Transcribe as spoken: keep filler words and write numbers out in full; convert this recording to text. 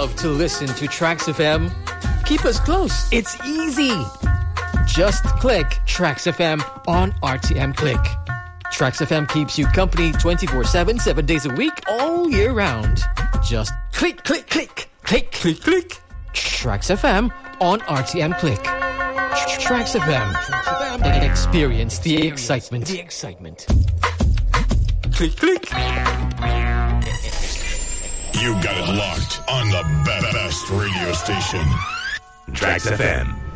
love to listen to Trax F M? Keep us close. It's easy. Just click Trax F M on R T M Click. Trax F M keeps you company twenty-four seven, seven days a week, all year round. Just click, click, click, click, click, click. Trax F M on R T M Click. Trax F M. Experience the excitement. The excitement. Click, click. You got it locked on the be- best radio station. Trax F M.